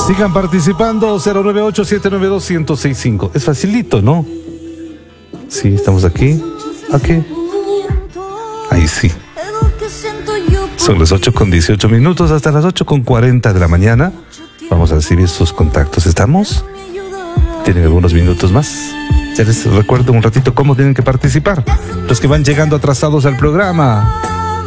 Sigan participando, 098-792-1065. Es facilito, ¿no? Sí, estamos aquí. Aquí. Ahí sí. Son las 8:18, hasta las 8:40 de la mañana. Vamos a recibir sus contactos. ¿Estamos? Tienen algunos minutos más. Ya les recuerdo un ratito cómo tienen que participar. Los que van llegando atrasados al programa.